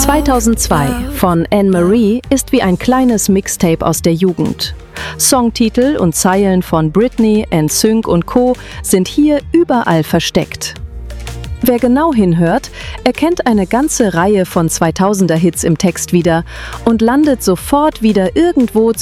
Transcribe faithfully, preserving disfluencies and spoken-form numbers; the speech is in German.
zweitausendzwei von Anne-Marie ist wie ein kleines Mixtape aus der Jugend. Songtitel und Zeilen von Britney, N Sync und Co. sind hier überall versteckt. Wer genau hinhört, erkennt eine ganze Reihe von zweitausender-Hits im Text wieder und landet sofort wieder irgendwo